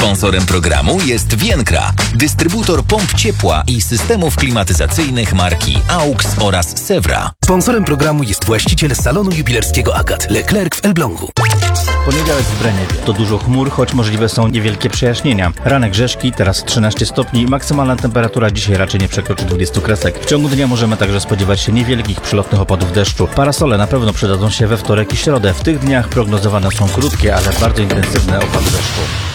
Sponsorem programu jest Vienkra, dystrybutor pomp ciepła i systemów klimatyzacyjnych marki AUX oraz Sewra. Sponsorem programu jest właściciel salonu jubilerskiego Agat, Leclerc w Elblągu. Poniedziałek w Brenniewie. To dużo chmur, choć możliwe są niewielkie przejaśnienia. Ranek Rzeszki, teraz 13 stopni. Maksymalna temperatura dzisiaj raczej nie przekroczy 20 kresek. W ciągu dnia możemy także spodziewać się niewielkich przelotnych opadów deszczu. Parasole na pewno przydadzą się we wtorek i środę. W tych dniach prognozowane są krótkie, ale bardzo intensywne opady deszczu.